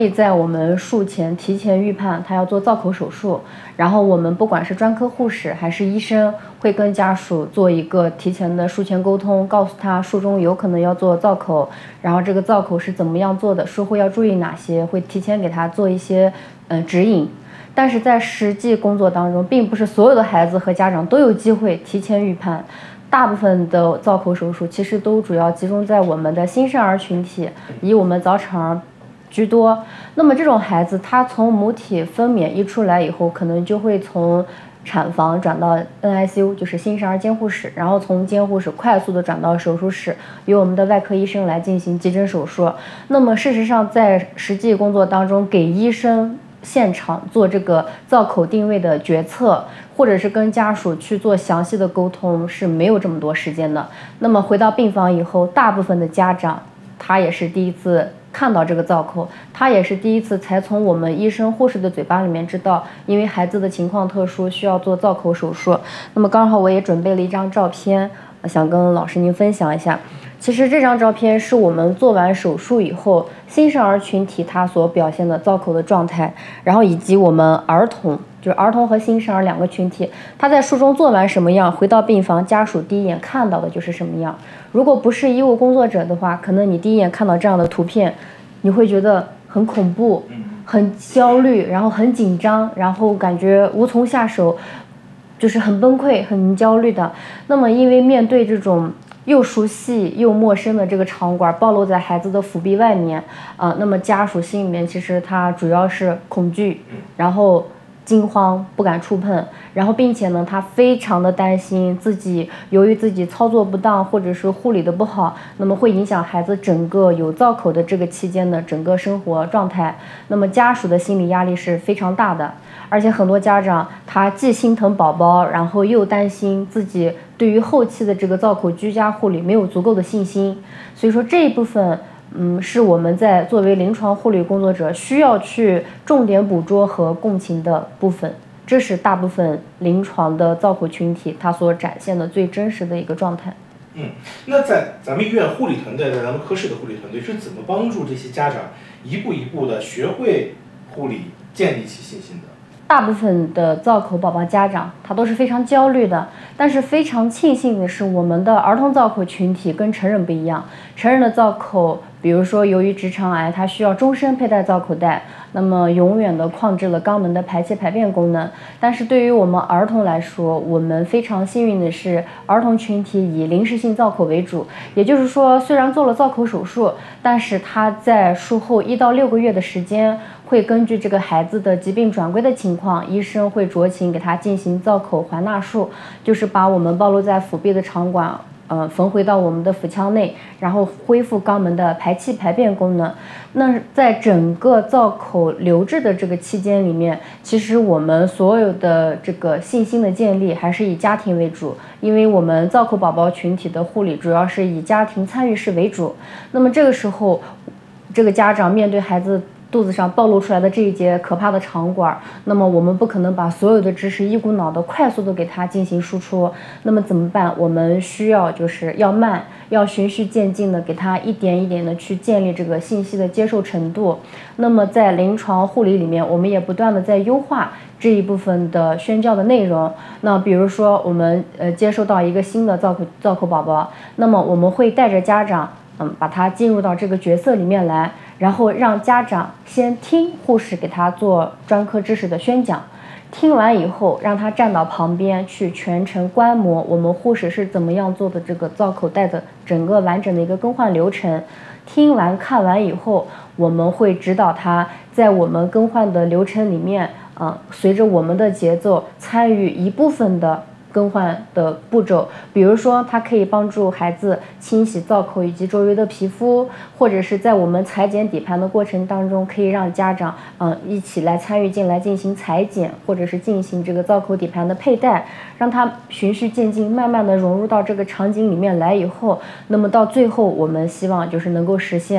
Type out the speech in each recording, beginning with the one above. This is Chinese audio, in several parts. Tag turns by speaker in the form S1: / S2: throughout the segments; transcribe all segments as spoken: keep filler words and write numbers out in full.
S1: 在我们术前提前预判他要做造口手术，然后我们不管是专科护士还是医生，会跟家属做一个提前的术前沟通，告诉他术中有可能要做造口，然后这个造口是怎么样做的，术后要注意哪些，会提前给他做一些呃指引。但是在实际工作当中，并不是所有的孩子和家长都有机会提前预判。大部分的造口手术其实都主要集中在我们的新生儿群体，以我们早产儿居多。那么这种孩子，他从母体分娩一出来以后，可能就会从产房转到 N I C U， 就是新生儿监护室，然后从监护室快速的转到手术室，由我们的外科医生来进行急诊手术。那么事实上，在实际工作当中，给医生现场做这个造口定位的决策，或者是跟家属去做详细的沟通，是没有这么多时间的。那么回到病房以后，大部分的家长他也是第一次看到这个造口，他也是第一次才从我们医生护士的嘴巴里面知道，因为孩子的情况特殊，需要做造口手术。那么刚好我也准备了一张照片，想跟老师您分享一下。其实这张照片是我们做完手术以后，新生儿群体他所表现的造口的状态，然后以及我们儿童，就是儿童和新生儿两个群体，他在术中做完什么样，回到病房，家属第一眼看到的就是什么样。如果不是医务工作者的话，可能你第一眼看到这样的图片，你会觉得很恐怖，很焦虑，然后很紧张，然后感觉无从下手，就是很崩溃、很焦虑的。那么因为面对这种又熟悉又陌生的这个场馆，暴露在孩子的腹壁外面啊、呃，那么家属心里面其实他主要是恐惧，然后惊慌，不敢触碰，然后并且呢，他非常的担心自己由于自己操作不当或者是护理的不好，那么会影响孩子整个有造口的这个期间的整个生活状态。那么家属的心理压力是非常大的，而且很多家长他既心疼宝宝，然后又担心自己对于后期的这个造口居家护理没有足够的信心。所以说这一部分嗯，是我们在作为临床护理工作者需要去重点捕捉和共情的部分，这是大部分临床的造口群体它所展现的最真实的一个状态。
S2: 嗯，那在咱们医院护理团队，在咱们科室的护理团队是怎么帮助这些家长一步一步的学会护理，建立起信心的？
S1: 大部分的造口宝宝家长他都是非常焦虑的，但是非常庆幸的是，我们的儿童造口群体跟成人不一样。成人的造口，比如说由于直肠癌，它需要终身佩戴造口袋，那么永远的控制了肛门的排气排便功能。但是对于我们儿童来说，我们非常幸运的是，儿童群体以临时性造口为主，也就是说，虽然做了造口手术，但是他在术后一到六个月的时间，会根据这个孩子的疾病转归的情况，医生会酌情给他进行造口环纳术，就是把我们暴露在腹壁的肠管呃，缝回到我们的腹腔内，然后恢复肛门的排气排便功能。那在整个造口留置的这个期间里面，其实我们所有的这个信心的建立还是以家庭为主，因为我们造口宝宝群体的护理主要是以家庭参与式为主。那么这个时候，这个家长面对孩子肚子上暴露出来的这一节可怕的肠管，那么我们不可能把所有的知识一股脑的快速的给它进行输出，那么怎么办？我们需要就是要慢，要循序渐进的给它一点一点的去建立这个信息的接受程度。那么在临床护理里面，我们也不断的在优化这一部分的宣教的内容。那比如说我们呃接收到一个新的造口造口宝宝，那么我们会带着家长嗯把他进入到这个角色里面来，然后让家长先听护士给他做专科知识的宣讲，听完以后让他站到旁边去全程观摩我们护士是怎么样做的这个造口袋的整个完整的一个更换流程。听完看完以后，我们会指导他在我们更换的流程里面，呃，随着我们的节奏参与一部分的更换的步骤，比如说它可以帮助孩子清洗造口以及周围的皮肤，或者是在我们裁剪底盘的过程当中，可以让家长嗯、呃、一起来参与进来进行裁剪，或者是进行这个造口底盘的佩戴，让它循序渐进，慢慢的融入到这个场景里面来以后，那么到最后我们希望就是能够实现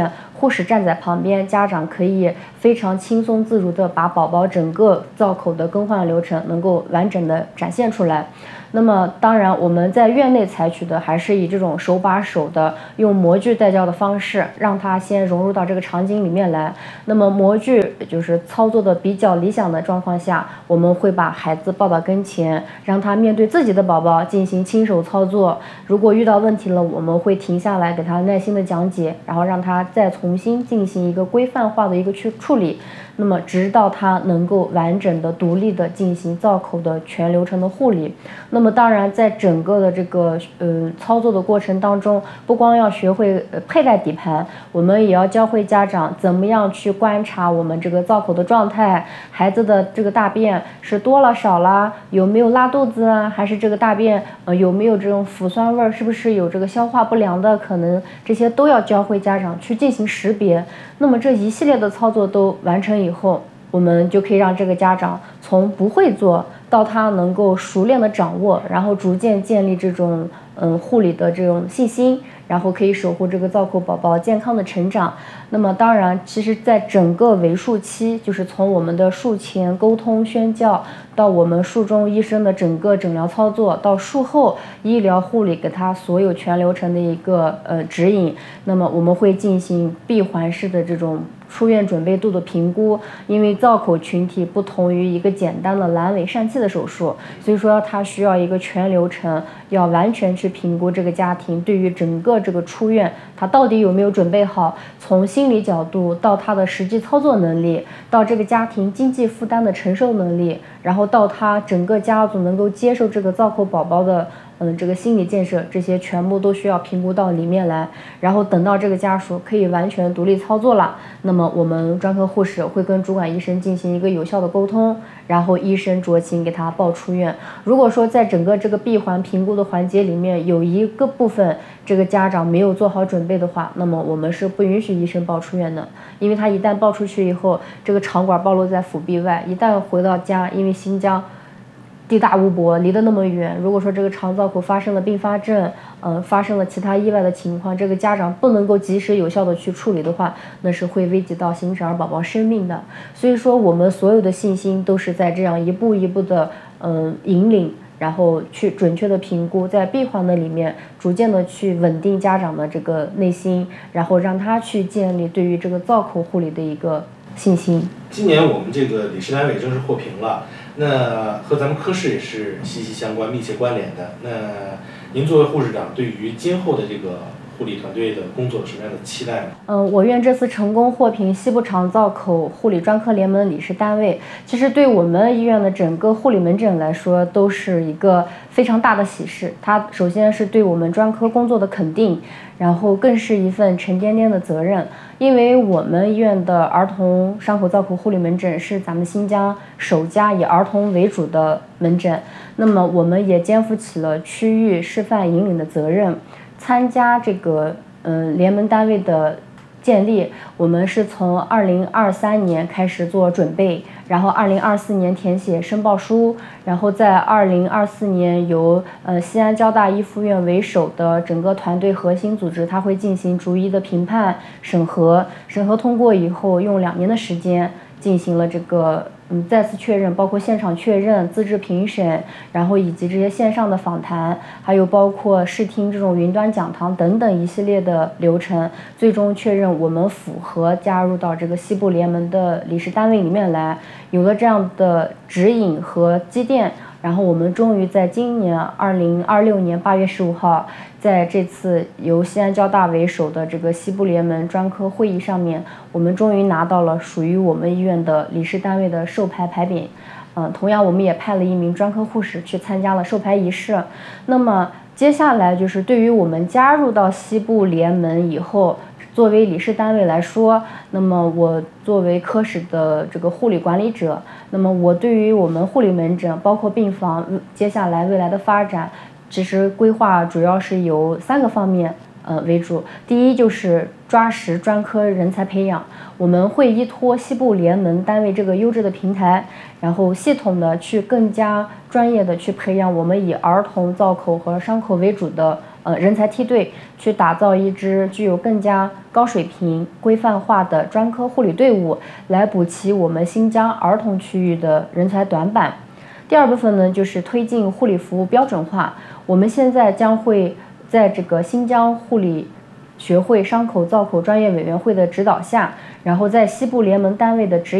S1: 护士站在旁边，家长可以非常轻松自如的把宝宝整个造口的更换流程能够完整的展现出来。那么当然我们在院内采取的还是以这种手把手的用模具带教的方式，让他先融入到这个场景里面来。那么模具就是操作的比较理想的状况下，我们会把孩子抱到跟前，让他面对自己的宝宝进行亲手操作。如果遇到问题了，我们会停下来给他耐心的讲解，然后让他再重新进行一个规范化的一个去处理。那么直到他能够完整的独立的进行造口的全流程的护理。那么当然在整个的这个呃操作的过程当中，不光要学会、呃、佩戴底盘，我们也要教会家长怎么样去观察我们这个造口的状态，孩子的这个大便是多了少了，有没有拉肚子啊，还是这个大便呃有没有这种腐酸味，是不是有这个消化不良的可能，这些都要教会家长去进行识别。那么这一系列的操作都完成以后，我们就可以让这个家长从不会做到他能够熟练的掌握，然后逐渐建立这种嗯护理的这种信心，然后可以守护这个造口宝宝健康的成长。那么当然其实在整个为术期，就是从我们的术前沟通宣教到我们术中医生的整个诊疗操作，到术后医疗护理给他所有全流程的一个呃指引。那么我们会进行闭环式的这种出院准备度的评估，因为造口群体不同于一个简单的阑尾疝气的手术，所以说它需要一个全流程，要完全去评估这个家庭对于整个这个出院他到底有没有准备好，从心理角度到他的实际操作能力，到这个家庭经济负担的承受能力，然后到他整个家族能够接受这个造口宝宝的嗯，这个心理建设，这些全部都需要评估到里面来。然后等到这个家属可以完全独立操作了，那么我们专科护士会跟主管医生进行一个有效的沟通，然后医生酌情给他报出院。如果说在整个这个闭环评估的环节里面有一个部分这个家长没有做好准备的话，那么我们是不允许医生报出院的，因为他一旦报出去以后，这个肠管暴露在腹壁外，一旦回到家，因为新疆地大物博，离得那么远，如果说这个肠造口发生了并发症，嗯、呃，发生了其他意外的情况，这个家长不能够及时有效的去处理的话，那是会危及到新生儿宝宝生命的。所以说我们所有的信心都是在这样一步一步的嗯、呃、引领，然后去准确的评估，在闭环的里面逐渐的去稳定家长的这个内心，然后让他去建立对于这个造口护理的一个信心。
S2: 今年我们这个理事单位正式获评了，那和咱们科室也是息息相关、密切关联的。那您作为护士长，对于今后的这个护理团队的工作有什么样的期待呢？
S1: 嗯，我院这次成功获评西部肠造口护理专科联盟理事单位，其实对我们医院的整个护理门诊来说都是一个非常大的喜事。它首先是对我们专科工作的肯定，然后更是一份沉甸甸的责任。因为我们医院的儿童伤口造口护理门诊是咱们新疆首家以儿童为主的门诊，那么我们也肩负起了区域示范引领的责任。参加这个嗯、呃、联盟单位的建立，我们是从二零二三年开始做准备，然后二零二四年填写申报书，然后在二零二四年由呃西安交大一附院为首的整个团队核心组织，它会进行逐一的评判审核，审核通过以后，用两年的时间进行了这个嗯再次确认，包括现场确认、资质评审，然后以及这些线上的访谈，还有包括视听这种云端讲堂等等一系列的流程，最终确认我们符合加入到这个西部联盟的理事单位里面来。有了这样的指引和积淀，然后我们终于在今年二零二六年八月十五号，在这次由西安交大为首的这个西部联盟专科会议上面，我们终于拿到了属于我们医院的理事单位的授牌牌匾。嗯，同样我们也派了一名专科护士去参加了授牌仪式。那么接下来就是对于我们加入到西部联盟以后，作为理事单位来说，那么我作为科室的这个护理管理者，那么我对于我们护理门诊包括病房接下来未来的发展，其实规划主要是由三个方面呃为主。第一就是抓实专科人才培养，我们会依托西部联盟单位这个优质的平台，然后系统的去更加专业的去培养我们以儿童造口和伤口为主的呃人才梯队，去打造一支具有更加高水平、规范化的专科护理队伍，来补齐我们新疆儿童区域的人才短板。第二部分呢，就是推进护理服务标准化。我们现在将会在这个新疆护理学会伤口造口专业委员会的指导下，然后在西部联盟单位的指